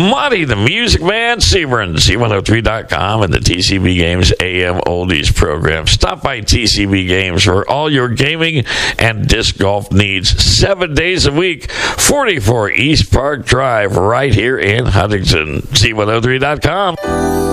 Monty, the Music Man, Sebring, C103.com, and the TCB Games AM Oldies program. Stop by TCB Games for all your gaming and disc golf needs 7 days a week. 44 East Park Drive, right here in Huntington. C103.com.